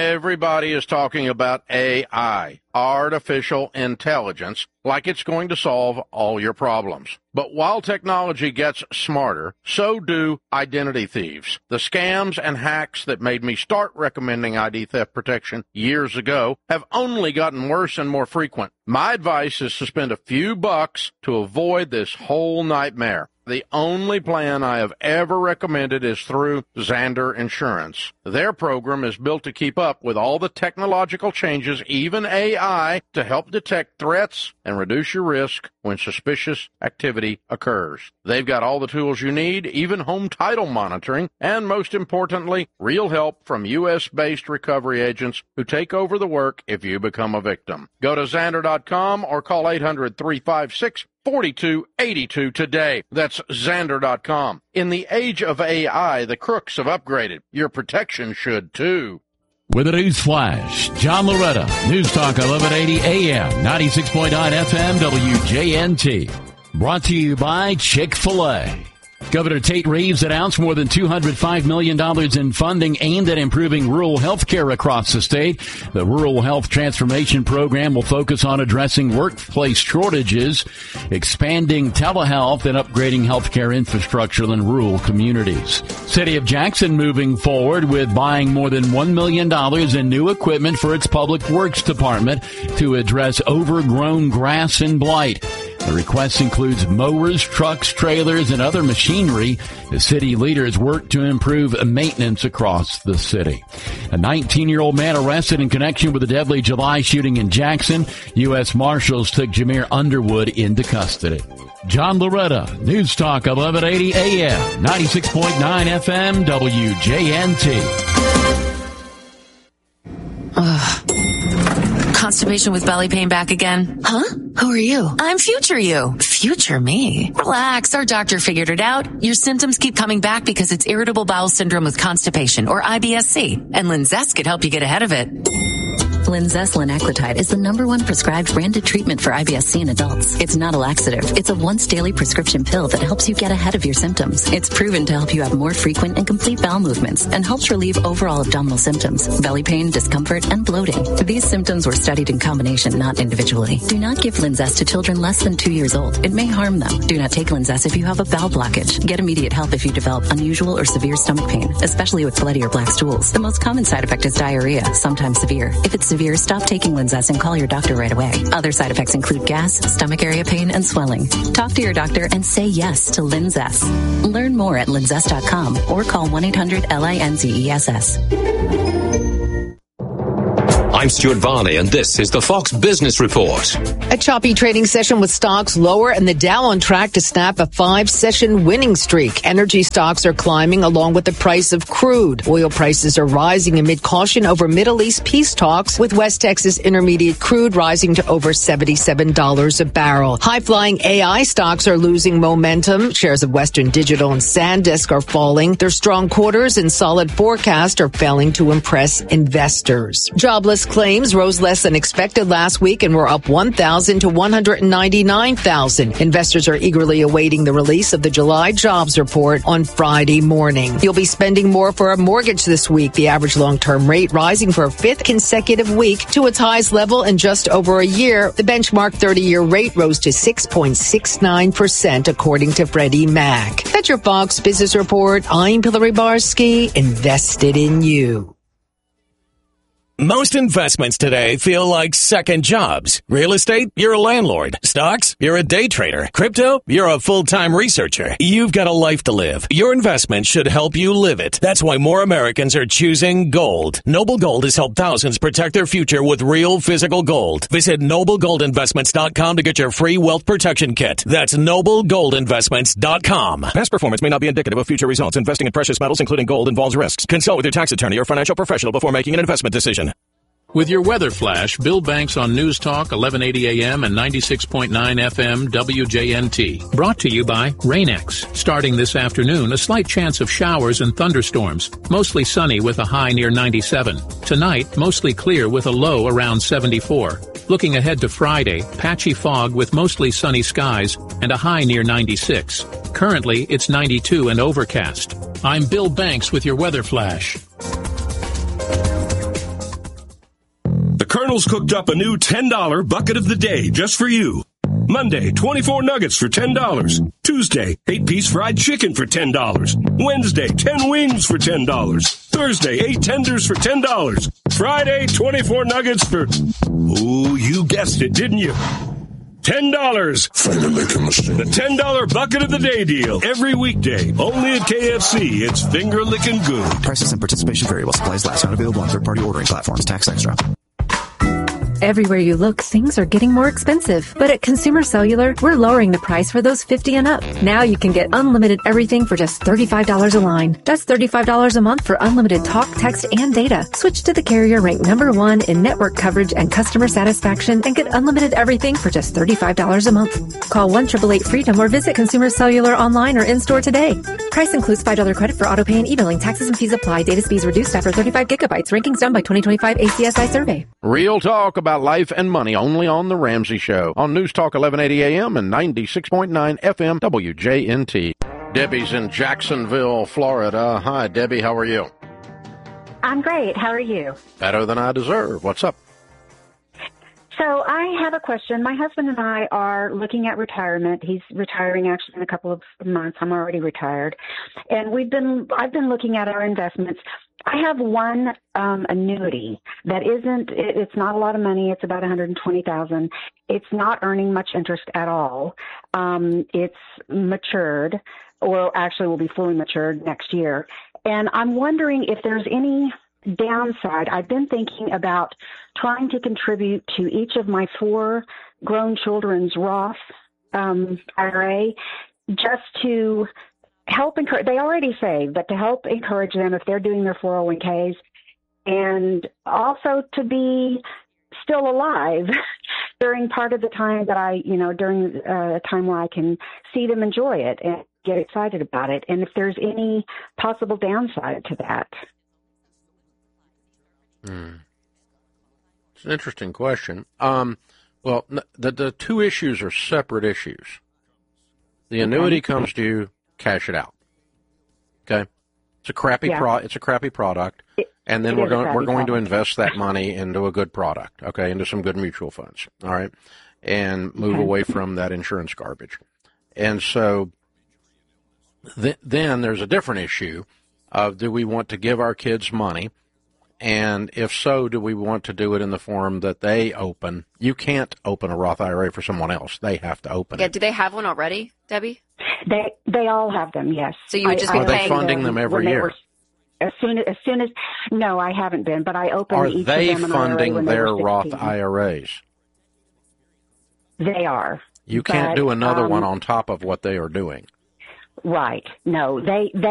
Everybody is talking about AI, artificial intelligence, like it's going to solve all your problems. But while technology gets smarter, so do identity thieves. The scams and hacks that made me start recommending ID theft protection years ago have only gotten worse and more frequent. My advice is to spend a few bucks to avoid this whole nightmare. The only plan I have ever recommended is through Zander Insurance. Their program is built to keep up with all the technological changes, even AI, to help detect threats and reduce your risk when suspicious activity occurs. They've got all the tools you need, even home title monitoring, and most importantly, real help from U.S.-based recovery agents who take over the work if you become a victim. Go to Zander.com or call 800-356-4282 today. That's Zander.com. In the age of AI, the crooks have upgraded. Your protection should too. With a news flash, John Loretta, News Talk 1180 AM, 96.9 FM, WJNT. Brought to you by Chick-fil-A. Governor Tate Reeves announced more than $205 million in funding aimed at improving rural health care across the state. The Rural Health Transformation Program will focus on addressing workplace shortages, expanding telehealth, and upgrading healthcare infrastructure in rural communities. City of Jackson moving forward with buying more than $1 million in new equipment for its Public Works Department to address overgrown grass and blight. The request includes mowers, trucks, trailers, and other machinery. The city leaders work to improve maintenance across the city. A 19-year-old man arrested in connection with a deadly July shooting in Jackson. U.S. Marshals took Jameer Underwood into custody. John Loretta, News Talk 1180 AM, 96.9 FM, WJNT. Constipation with belly pain back again? Huh? Who are you? I'm future you. Future me? Relax, our doctor figured it out. Your symptoms keep coming back because it's irritable bowel syndrome with constipation, or IBS-C, and Linzess could help you get ahead of it. Linzess linaclotide is the #1 prescribed branded treatment for IBS-C in adults. It's not a laxative. It's a once daily prescription pill that helps you get ahead of your symptoms. It's proven to help you have more frequent and complete bowel movements and helps relieve overall abdominal symptoms, belly pain, discomfort, and bloating. These symptoms were studied in combination, not individually. Do not give Linzess to children less than 2 years old. It may harm them. Do not take Linzess if you have a bowel blockage. Get immediate help if you develop unusual or severe stomach pain, especially with bloody or black stools. The most common side effect is diarrhea, sometimes severe. If it's severe, stop taking Linzess and call your doctor right away. Other side effects include gas, stomach area pain, and swelling. Talk to your doctor and say yes to Linzess. Learn more at linzess.com or call 1-800-LINZESS. I'm Stuart Varney, and this is the Fox Business Report. A choppy trading session with stocks lower and the Dow on track to snap a 5-session winning streak. Energy stocks are climbing along with the price of crude. Oil prices are rising amid caution over Middle East peace talks, with West Texas Intermediate crude rising to over $77 a barrel. High-flying AI stocks are losing momentum. Shares of Western Digital and SanDisk are falling. Their strong quarters and solid forecast are failing to impress investors. Jobless claims rose less than expected last week and were up 1,000 to 199,000. Investors are eagerly awaiting the release of the July jobs report on Friday morning. You'll be spending more for a mortgage this week. The average long-term rate rising for a 5th consecutive week to its highest level in just over a year. The benchmark 30-year rate rose to 6.69%, according to Freddie Mac. That's your Fox Business Report. I'm Hillary Barsky, invested in you. Most investments today feel like second jobs. Real estate, you're a landlord. Stocks, you're a day trader. Crypto, you're a full-time researcher. You've got a life to live. Your investment should help you live it. That's why more Americans are choosing gold. Noble Gold has helped thousands protect their future with real physical gold. Visit NobleGoldInvestments.com to get your free wealth protection kit. That's NobleGoldInvestments.com. Past performance may not be indicative of future results. Investing in precious metals, including gold, involves risks. Consult with your tax attorney or financial professional before making an investment decision. With your weather flash, Bill Banks on News Talk 1180 AM and 96.9 FM WJNT. Brought to you by Rain-X. Starting this afternoon, a slight chance of showers and thunderstorms. Mostly sunny with a high near 97. Tonight, mostly clear with a low around 74. Looking ahead to Friday, patchy fog with mostly sunny skies and a high near 96. Currently, it's 92 and overcast. I'm Bill Banks with your weather flash. Colonel's cooked up a new $10 bucket of the day just for you. Monday, 24 nuggets for $10. Tuesday, 8-piece fried chicken for $10. Wednesday, 10 wings for $10. Thursday, 8 tenders for $10. Friday, 24 nuggets for... Oh, you guessed it, didn't you? $10. The $10 bucket of the day deal. Every weekday. Only at KFC. It's finger-licking good. Prices and participation vary while supplies last. Not available on third-party ordering platforms. Tax extra. Everywhere you look, things are getting more expensive. But at Consumer Cellular, we're lowering the price for those 50 and up. Now you can get unlimited everything for just $35 a line. That's $35 a month for unlimited talk, text, and data. Switch to the carrier ranked #1 in network coverage and customer satisfaction and get unlimited everything for just $35 a month. Call 1-888-FREEDOM or visit Consumer Cellular online or in-store today. Price includes $5 credit for auto pay and e-billing. Taxes and fees apply. Data speeds reduced after 35 gigabytes. Rankings done by 2025 ACSI survey. Real talk about life and money only on The Ramsey Show on News Talk 1180 AM and 96.9 FM WJNT. Debbie's in Jacksonville, Florida. Hi, Debbie. How are you? I'm great. How are you? Better than I deserve. What's up? So I have a question. My husband and I are looking at retirement. He's retiring actually in a couple of months. I'm already retired. And I've been looking at our investments. I have one annuity that it's not a lot of money. It's about $120,000. It's not earning much interest at all. It's matured, or actually will be fully matured next year. And I'm wondering if there's any downside. I've been thinking about trying to contribute to each of my 4 grown children's Roth IRA just to help encourage. They already save, but to help encourage them if they're doing their 401ks, and also to be still alive during part of the time that during a time where I can see them enjoy it and get excited about it, and if there's any possible downside to that. It's an interesting question. Well, the two issues are separate issues. The annuity comes to you, cash it out. Okay, it's a crappy it's a crappy product, and then we're going to invest that money into a good product. Okay, into some good mutual funds. All right, and move away from that insurance garbage. And so then there's a different issue of, do we want to give our kids money? And if so, do we want to do it in the form that they open? You can't open a Roth IRA for someone else. They have to open it. Do they have one already, Debbie? They all have them, yes. So you would just be paying. Are they funding them every year? As soon as, no, I haven't been, but I opened each of them. Are they funding their Roth IRAs? They are. You can't do another one on top of what they are doing. Right. No, they